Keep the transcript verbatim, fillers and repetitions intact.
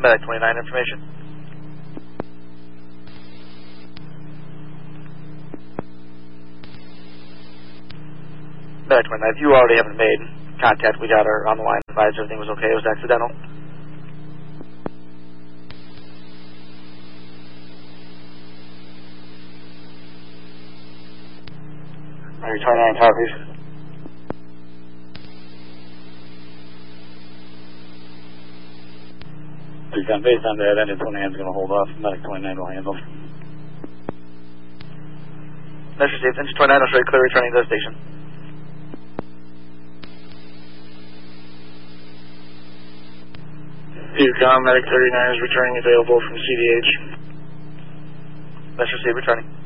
Medic twenty-nine information. Medic twenty-nine, if you already haven't made contact, we got her on the line, advised everything was okay, it was accidental. Medic twenty-nine, tower, please. Based on that, engine twenty-nine is going to hold off. Medic twenty-nine will handle. That's received. Engine twenty-nine will show you clear returning to the station. Yukon, Medic thirty-nine is returning available from C D H. That's received, returning.